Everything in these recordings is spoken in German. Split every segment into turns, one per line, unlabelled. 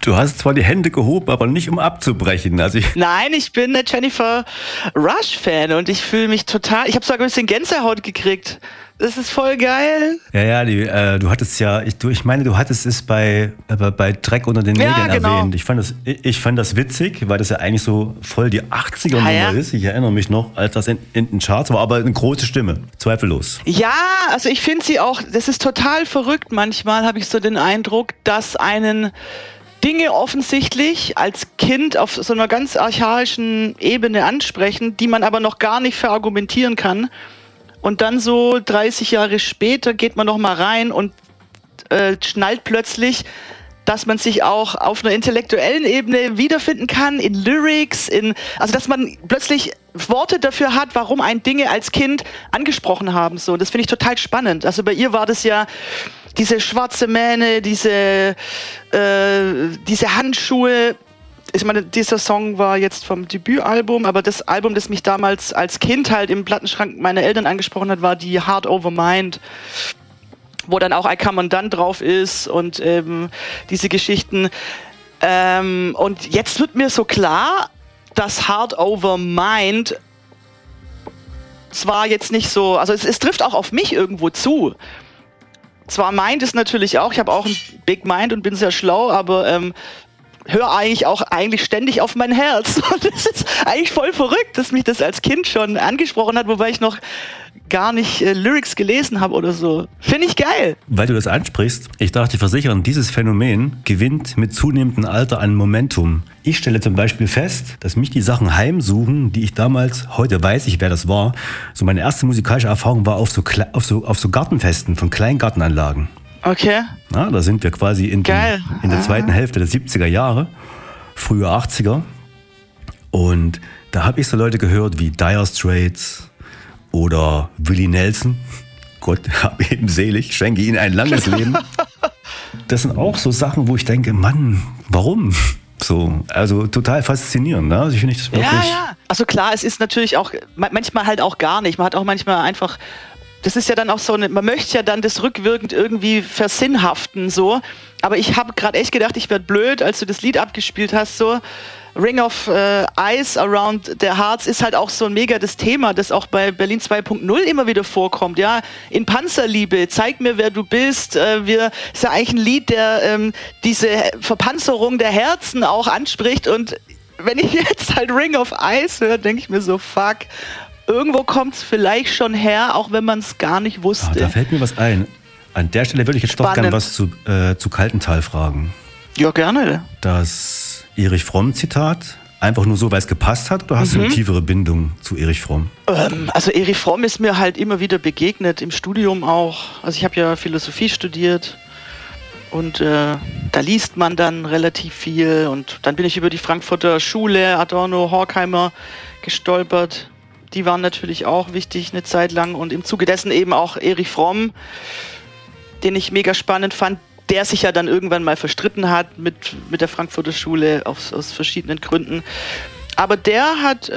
Du hast zwar die Hände gehoben, aber nicht um abzubrechen.
Nein, ich bin der Jennifer Rush-Fan und ich fühle mich total. Ich habe sogar ein bisschen Gänsehaut gekriegt. Das ist voll geil.
Ja, du hattest ich meine, du hattest es bei Dreck unter den Nägeln erwähnt. Ich fand das witzig, weil das ja eigentlich so voll die 80er-Nummer ist. Ich erinnere mich noch, als das in den Charts war, aber eine große Stimme, zweifellos.
Ja, also ich finde sie auch, das ist total verrückt. Manchmal habe ich so den Eindruck, dass einen Dinge offensichtlich als Kind auf so einer ganz archaischen Ebene ansprechen, die man aber noch gar nicht verargumentieren kann. Und dann so 30 Jahre später geht man noch mal rein und schnallt plötzlich, dass man sich auch auf einer intellektuellen Ebene wiederfinden kann, in Lyrics, also dass man plötzlich Worte dafür hat, warum ein Dinge als Kind angesprochen haben. So, das finde ich total spannend. Also bei ihr war das ja diese schwarze Mähne, diese Handschuhe. Ich meine, dieser Song war jetzt vom Debütalbum, aber das Album, das mich damals als Kind halt im Plattenschrank meiner Eltern angesprochen hat, war die Heart Over Mind, wo dann auch I Come Undone drauf ist und diese Geschichten. Und jetzt wird mir so klar, dass Heart Over Mind zwar jetzt nicht so, also es trifft auch auf mich irgendwo zu. Zwar Mind ist natürlich auch, ich habe auch ein Big Mind und bin sehr schlau, aber höre eigentlich ständig auf mein Herz. Und das ist eigentlich voll verrückt, dass mich das als Kind schon angesprochen hat, wobei ich noch gar nicht Lyrics gelesen habe oder so. Finde ich geil.
Weil du das ansprichst, ich darf dir versichern, dieses Phänomen gewinnt mit zunehmendem Alter an Momentum. Ich stelle zum Beispiel fest, dass mich die Sachen heimsuchen, die ich damals, heute weiß ich, wer das war, so meine erste musikalische Erfahrung war auf so Gartenfesten von kleinen Gartenanlagen.
Okay.
Na, da sind wir quasi in der zweiten Hälfte der 70er Jahre, frühe 80er. Und da habe ich so Leute gehört wie Dire Straits oder Willie Nelson. Gott hab ihn selig, schenke ihnen ein langes Leben. Das sind auch so Sachen, wo ich denke, Mann, warum? So, also total faszinierend. Ne? Also ich finde das wirklich.
Ja. Also klar, es ist natürlich auch manchmal halt auch gar nicht. Man hat auch manchmal einfach. Das ist ja dann auch so, man möchte ja dann das rückwirkend irgendwie versinnhaften, so. Aber ich habe gerade echt gedacht, ich werde blöd, als du das Lied abgespielt hast, so. Ring of Ice Around Their Hearts ist halt auch so ein mega das Thema, das auch bei Berlin 2.0 immer wieder vorkommt, ja. In Panzerliebe, zeig mir, wer du bist. Ist ja eigentlich ein Lied, der diese Verpanzerung der Herzen auch anspricht. Und wenn ich jetzt halt Ring of Ice höre, denke ich mir so, fuck. Irgendwo kommt es vielleicht schon her, auch wenn man es gar nicht wusste.
Da fällt mir was ein. An der Stelle würde ich jetzt doch gerne was zu Kaltental fragen.
Ja, gerne.
Das Erich Fromm-Zitat, einfach nur so, weil es gepasst hat, oder hast du eine tiefere Bindung zu Erich Fromm?
Also Erich Fromm ist mir halt immer wieder begegnet, im Studium auch. Also ich habe ja Philosophie studiert und da liest man dann relativ viel. Und dann bin ich über die Frankfurter Schule, Adorno, Horkheimer gestolpert. Die waren natürlich auch wichtig eine Zeit lang und im Zuge dessen eben auch Erich Fromm, den ich mega spannend fand, der sich ja dann irgendwann mal verstritten hat mit der Frankfurter Schule aus verschiedenen Gründen. Aber der hat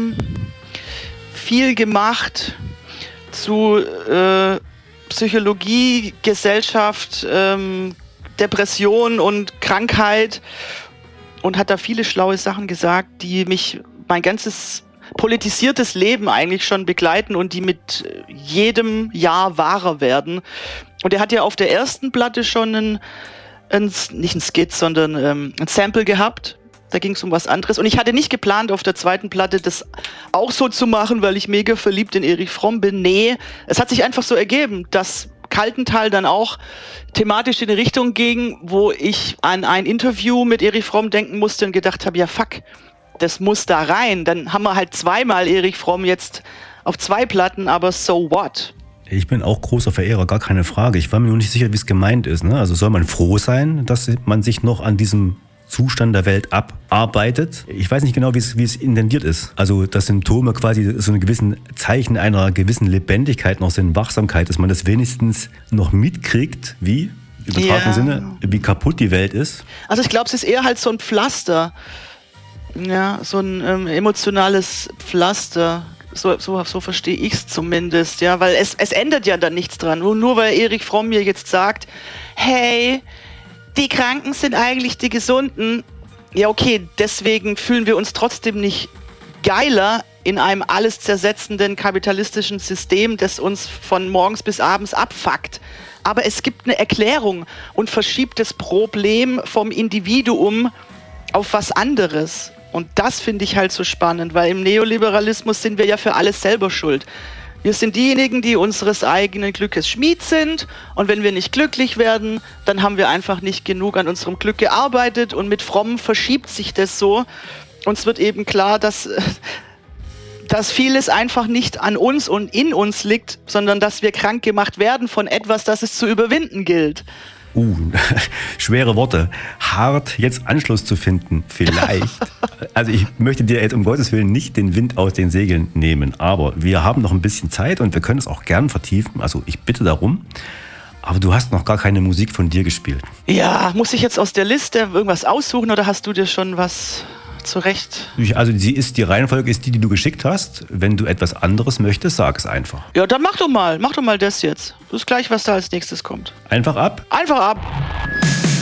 viel gemacht zu Psychologie, Gesellschaft, Depression und Krankheit und hat da viele schlaue Sachen gesagt, die mich mein ganzes politisiertes Leben eigentlich schon begleiten und die mit jedem Jahr wahrer werden. Und er hat ja auf der ersten Platte schon nicht ein Skit, sondern ein Sample gehabt. Da ging es um was anderes. Und ich hatte nicht geplant, auf der zweiten Platte das auch so zu machen, weil ich mega verliebt in Erich Fromm bin. Nee, es hat sich einfach so ergeben, dass Kaltental dann auch thematisch in eine Richtung ging, wo ich an ein Interview mit Erich Fromm denken musste und gedacht habe, ja fuck, das muss da rein. Dann haben wir halt zweimal Erich Fromm jetzt auf 2 Platten, aber so what?
Ich bin auch großer Verehrer, gar keine Frage. Ich war mir nur nicht sicher, wie es gemeint ist. Ne? Also soll man froh sein, dass man sich noch an diesem Zustand der Welt abarbeitet? Ich weiß nicht genau, wie es intendiert ist. Also dass Symptome quasi so ein gewissen Zeichen einer gewissen Lebendigkeit noch sind, Wachsamkeit, dass man das wenigstens noch mitkriegt, wie im übertragenen Sinne, wie kaputt die Welt ist.
Also ich glaube, es ist eher halt so ein Pflaster. Ja, so ein emotionales Pflaster. So verstehe ich es zumindest, ja, weil es ändert ja dann nichts dran. Nur weil Erich Fromm mir jetzt sagt, hey, die Kranken sind eigentlich die Gesunden. Ja, okay, deswegen fühlen wir uns trotzdem nicht geiler in einem alles zersetzenden kapitalistischen System, das uns von morgens bis abends abfuckt. Aber es gibt eine Erklärung und verschiebt das Problem vom Individuum auf was anderes. Und das finde ich halt so spannend, weil im Neoliberalismus sind wir ja für alles selber schuld. Wir sind diejenigen, die unseres eigenen Glückes Schmied sind. Und wenn wir nicht glücklich werden, dann haben wir einfach nicht genug an unserem Glück gearbeitet. Und mit Fromm verschiebt sich das so. Uns wird eben klar, dass vieles einfach nicht an uns und in uns liegt, sondern dass wir krank gemacht werden von etwas, das es zu überwinden gilt.
Schwere Worte. Hart, jetzt Anschluss zu finden, vielleicht. Also ich möchte dir jetzt um Gottes Willen nicht den Wind aus den Segeln nehmen, aber wir haben noch ein bisschen Zeit und wir können es auch gern vertiefen. Also ich bitte darum. Aber du hast noch gar keine Musik von dir gespielt.
Ja, muss ich jetzt aus der Liste irgendwas aussuchen oder hast du dir schon was zurecht?
Also die Reihenfolge ist die du geschickt hast. Wenn du etwas anderes möchtest, sag es einfach.
Ja, dann mach doch mal das jetzt. Du ist gleich, was da als nächstes kommt.
Einfach ab?
Einfach ab.